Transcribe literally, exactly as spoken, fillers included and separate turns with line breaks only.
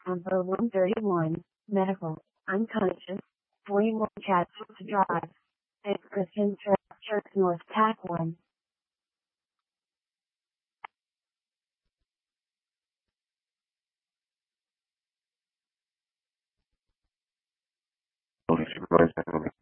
Number one thirty-one, medical, unconscious, forty-one Chatsworth Drive, and Christian Church North Tack one.
Police supervisor.